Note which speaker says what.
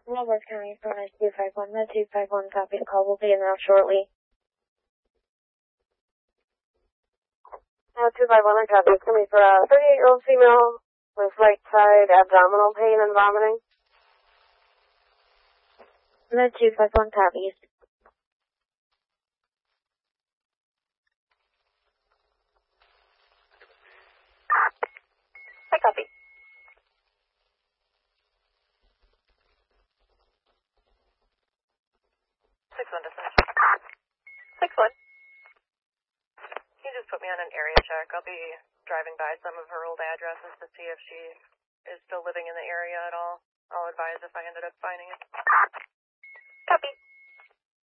Speaker 1: Walworth County from 251. Med 251 copy. The call will be in route shortly.
Speaker 2: 251, I copy. It's coming for a 38-year-old female with right side abdominal pain and vomiting.
Speaker 1: Med 251 copies.
Speaker 2: I copy. 6-1 destination. 6-1. Can you just put me on an area check? I'll be driving by some of her old addresses to see if she is still living in the area at all. I'll advise if I ended up finding it.